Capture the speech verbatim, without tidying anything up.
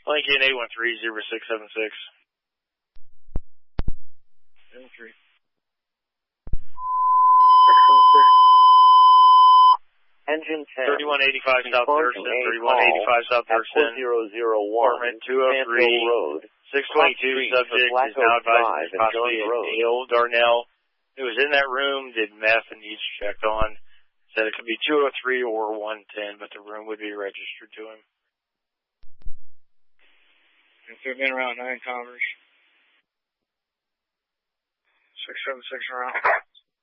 Lincoln eight one three zero six seven six. seven three. Engine ten. thirty-one eighty-five South Thurston, thirty-one eighty-five South Thurston. zero zero one. Apartment two oh three. Road. six twenty-two subject is now advised to possibly Neil Darnell, who was in that room, did meth and needs checked on. Said it could be two oh three or one ten, but the room would be registered to him. If they've been around nine Converse. six seven six around.